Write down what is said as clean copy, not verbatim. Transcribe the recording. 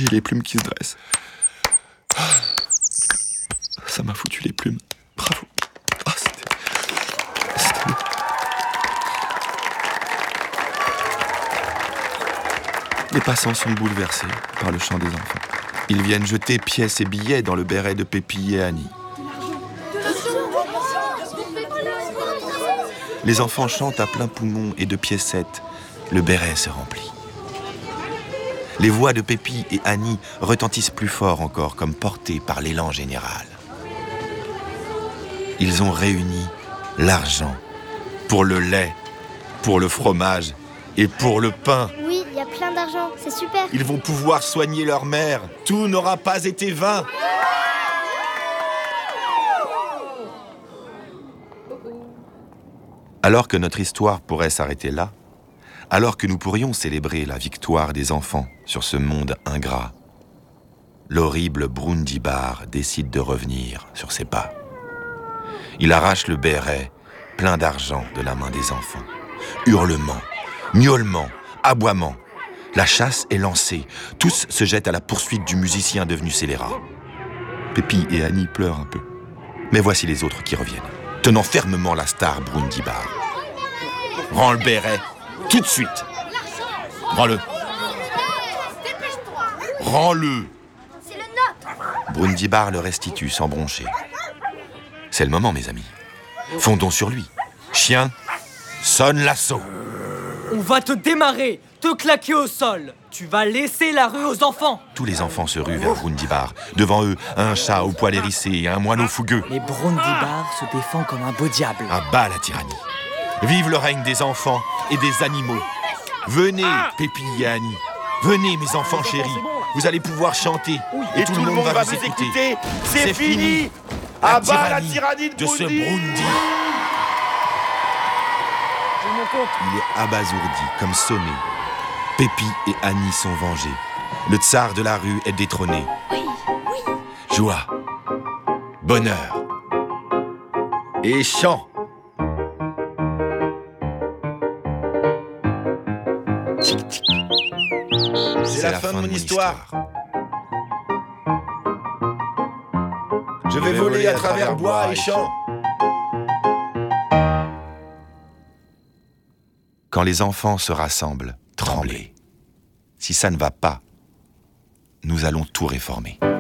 J'ai les plumes qui se dressent. Ça m'a foutu les plumes. Bravo. Oh, c'était beau. Les passants sont bouleversés par le chant des enfants. Ils viennent jeter pièces et billets dans le béret de Pépi et Annie. Les enfants chantent à plein poumon et de piécettes. Le béret se remplit. Les voix de Pépi et Annie retentissent plus fort encore, comme portées par l'élan général. Ils ont réuni l'argent pour le lait, pour le fromage et pour le pain. Oui, il y a plein d'argent, c'est super. Ils vont pouvoir soigner leur mère. Tout n'aura pas été vain. Alors que notre histoire pourrait s'arrêter là, alors que nous pourrions célébrer la victoire des enfants sur ce monde ingrat, l'horrible Brundibar décide de revenir sur ses pas. Il arrache le béret plein d'argent de la main des enfants. Hurlements, miaulements, aboiements. La chasse est lancée. Tous se jettent à la poursuite du musicien devenu scélérat. Pépi et Annie pleurent un peu. Mais voici les autres qui reviennent, tenant fermement la star Brundibar. Rends le béret, tout de suite. Rends-le. Rends-le. C'est le nôtre. Brundibar le restitue sans broncher. C'est le moment, mes amis. Fondons sur lui. Chien, sonne l'assaut. On va te démarrer, te claquer au sol. Tu vas laisser la rue aux enfants. Tous les enfants se ruent vers Brundibar. Devant eux, un chat au poil hérissé et un moineau fougueux. Mais Brundibar se défend comme un beau diable. À bas la tyrannie. Vive le règne des enfants et des animaux. Venez, Pépi et Annie. Venez, mes enfants chéris. Vous allez pouvoir chanter. Et tout le monde va vous écouter. C'est fini. À bas la tyrannie de ce Brundi. Il est abasourdi, comme sonné. Pépi et Annie sont vengés. Le tsar de la rue est détrôné. Joie, bonheur et chant. C'est la fin de mon histoire. Je vais voler à travers bois et champs. Quand les enfants se rassemblent, tremblez. Si ça ne va pas, nous allons tout réformer.